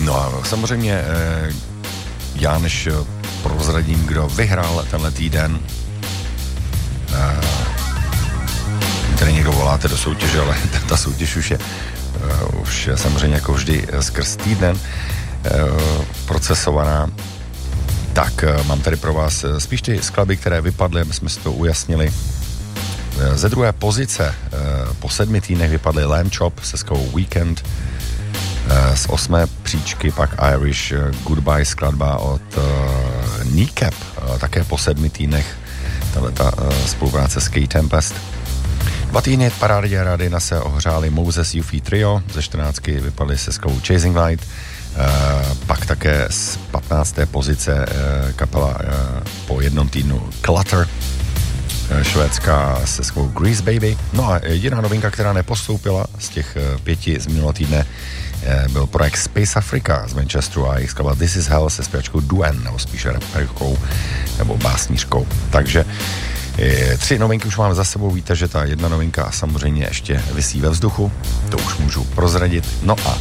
No a samozřejmě já než prozradím, kdo vyhrál tenhle týden, tady někdo voláte do soutěže, ale ta soutěž už je samozřejmě jako vždy skrz týden procesovaná. Tak mám tady pro vás spíš ty skladby, které vypadly, my jsme si to ujasnili. Ze druhé pozice po 7 týdnech vypadly Lamb Chop se skladbou Weekend. Z 8. příčky pak Irish Goodbye skladba od Kneecap, také po 7 týdnech tato spolupráce s K-Tempest. 2 týdny parádě rádia se ohřáli Moses Yuffie Trio, ze 14 vypadly se skladbou Chasing Light, pak také z 15. pozice kapela po 1 týdnu Clutter, švédská se skladbou Grease Baby. No a jediná novinka, která nepostoupila z těch 5 z minulého týdne, byl projekt Space Africa z Manchesteru a jejich skladba This Is Hell se zpěvačkou Duen, nebo spíše rapperkou nebo básnířkou. Takže 3 novinky už máme za sebou, víte, že ta jedna novinka samozřejmě ještě visí ve vzduchu, to už můžu prozradit. No a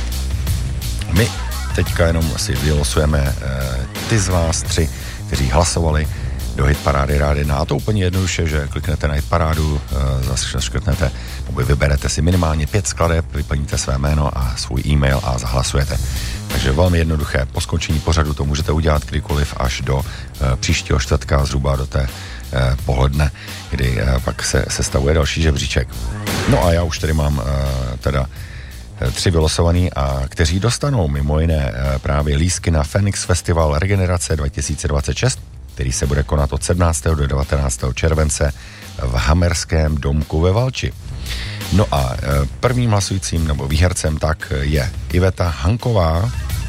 my teďka jenom si vylosujeme ty z vás 3, kteří hlasovali do hitparády Rádia. A to úplně jednoduše, že kliknete na hitparádu, zase škrtnete, nebo vyberete si minimálně 5 skladeb, vyplníte své jméno a svůj e-mail a zahlasujete. Takže velmi jednoduché. Po skončení pořadu to můžete udělat kdykoliv až do příštího čtvrtka, zhruba do té poledne, kdy pak se sestavuje další žebříček. No a já už tady mám teda 3 vylosovaný, a kteří dostanou mimo jiné právě lístky na Phoenix Festival Regenerace 2026, který se bude konat od 17. do 19. července v Hamerském domku ve Valči. No a prvním hlasujícím nebo výhercem tak je Iveta Hanková,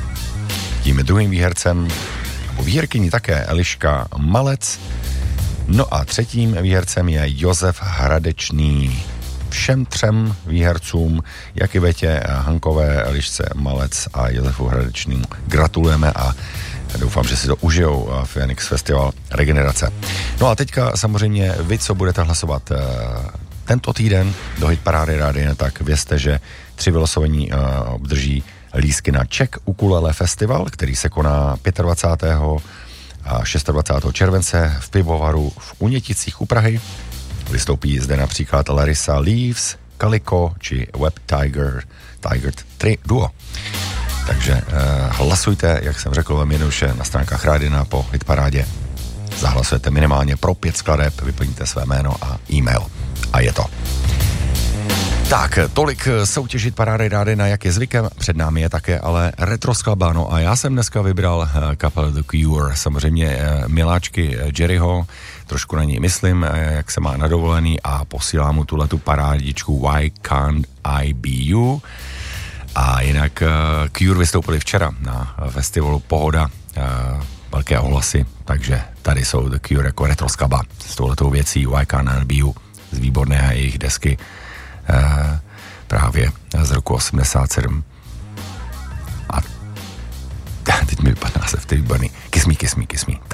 tím druhým výhercem nebo výherkyní také Eliška Malec, no a třetím výhercem je Josef Hradečný. Všem 3 výhercům, jak Ivetě Hankové, Elišce Malec a Josefu Hradečnému gratulujeme a doufám, že si to užijou Phoenix Festival Regenerace. No a teďka samozřejmě vy, co budete hlasovat tento týden do hitparády rádia, tak vězte, že 3 vylosovaní obdrží lístky na Czech Ukulele Festival, který se koná 25. a 26. července v pivovaru v Uněticích u Prahy. Vystoupí zde například Larissa Leaves, Calico či Web Tiger 3 Duo. Takže hlasujte, jak jsem řekl, velmi jednoduše na stránkách Rádia po hitparádě. Zahlasujete minimálně pro 5 skladeb, vyplníte své jméno a e-mail. A je to. Tak, tolik soutěž hitparády Rádia, jak je zvykem. Před námi je také ale retro skladba. No a já jsem dneska vybral kapelu The Cure. Samozřejmě miláčky Jerryho, trošku na něj myslím, jak se má na dovolený, a posílám mu tuhletu parádičku Why Can't I Be You. A jinak Cure vystoupili včera na festivalu Pohoda, velké ohlasy, takže tady jsou The Cure jako retro skladba s touhletou věcí Why Can't I Be You z výborné jejich desky právě z roku 87. A teď mi vypadá název, ty výborný Kiss Me, Kiss Me, Kiss Me. Tak.